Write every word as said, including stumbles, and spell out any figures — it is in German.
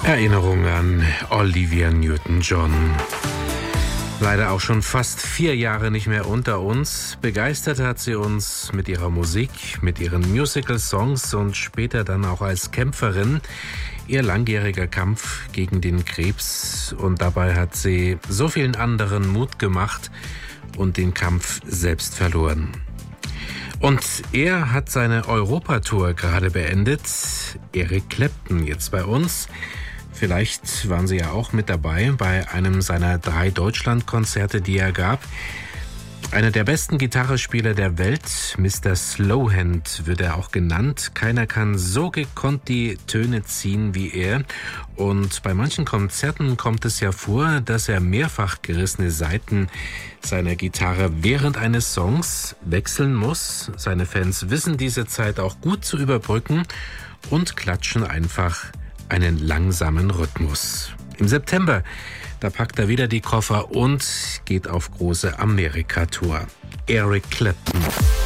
Erinnerung an Olivia Newton-John. Leider auch schon fast vier Jahre nicht mehr unter uns. Begeistert hat sie uns mit ihrer Musik, mit ihren Musical-Songs und später dann auch als Kämpferin. Ihr langjähriger Kampf gegen den Krebs, und dabei hat sie so vielen anderen Mut gemacht und den Kampf selbst verloren. Und er hat seine Europatour gerade beendet. Eric Clapton jetzt bei uns. Vielleicht waren Sie ja auch mit dabei bei einem seiner drei Deutschlandkonzerte, die er gab. Einer der besten Gitarrespieler der Welt, Mister Slowhand wird er auch genannt. Keiner kann so gekonnt die Töne ziehen wie er. Und bei manchen Konzerten kommt es ja vor, dass er mehrfach gerissene Saiten seiner Gitarre während eines Songs wechseln muss. Seine Fans wissen diese Zeit auch gut zu überbrücken und klatschen einfach einen langsamen Rhythmus. Im September, da packt er wieder die Koffer und geht auf große Amerika-Tour. Eric Clapton.